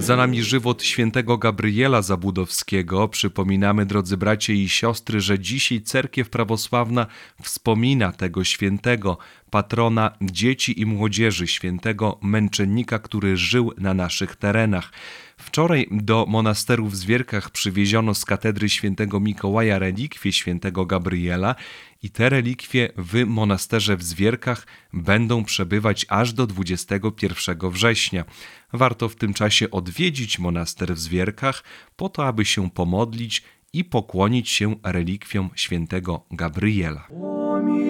Za nami żywot świętego Gabriela Zabudowskiego. Przypominamy, drodzy bracia i siostry, że dzisiaj cerkiew prawosławna wspomina tego świętego, patrona dzieci i młodzieży, świętego męczennika, który żył na naszych terenach. Wczoraj do monasteru w Zwierkach przywieziono z katedry świętego Mikołaja relikwie świętego Gabriela i te relikwie w monasterze w Zwierkach będą przebywać aż do 21 września. Warto w tym czasie odwiedzić monaster w Zwierkach po to, aby się pomodlić i pokłonić się relikwiom świętego Gabriela.